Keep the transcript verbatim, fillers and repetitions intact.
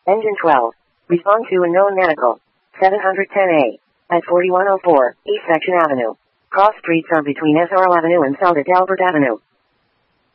Engine twelve. Respond to unknown medical. seven ten A. At forty-one oh four, East Section Avenue. Cross streets are between S R L Avenue and South Albert Avenue.